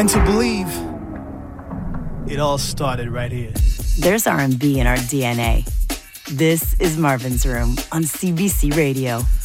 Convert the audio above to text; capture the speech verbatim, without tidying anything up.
And to believe it all started right here. There's R and B in our D N A. This is Marvin's Room on C B C Radio.